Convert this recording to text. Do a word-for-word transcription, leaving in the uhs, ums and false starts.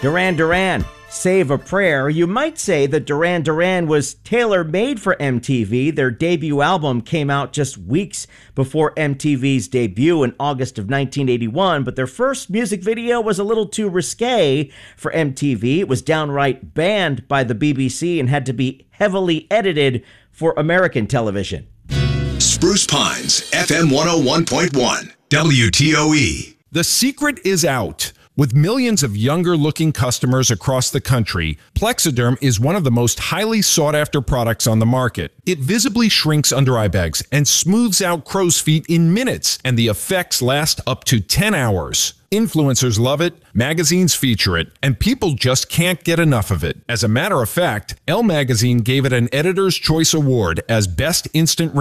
Duran Duran, Save a Prayer. You might say that Duran Duran was tailor-made for M T V. Their debut album came out just weeks before M T V's debut in August of nineteen eighty-one, but their first music video was a little too risque for M T V. It was downright banned by the B B C and had to be heavily edited for American television. Spruce Pines, F M one oh one point one, W T O E. The secret is out. With millions of younger-looking customers across the country, Plexiderm is one of the most highly sought-after products on the market. It visibly shrinks under eye bags and smooths out crow's feet in minutes, and the effects last up to ten hours. Influencers love it, magazines feature it, and people just can't get enough of it. As a matter of fact, Elle magazine gave it an Editor's Choice Award as Best Instant